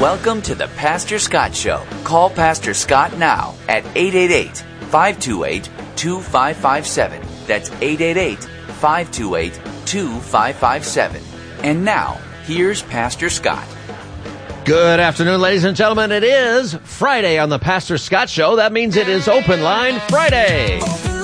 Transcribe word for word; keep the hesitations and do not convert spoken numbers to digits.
Welcome to the Pastor Scott Show. Call Pastor Scott now at eight eight eight, five two eight, two five five seven. That's eight eight eight, five two eight, two five five seven. And now, here's Pastor Scott. Good afternoon, ladies and gentlemen. It is Friday on the Pastor Scott Show. That means it is Open Line Friday.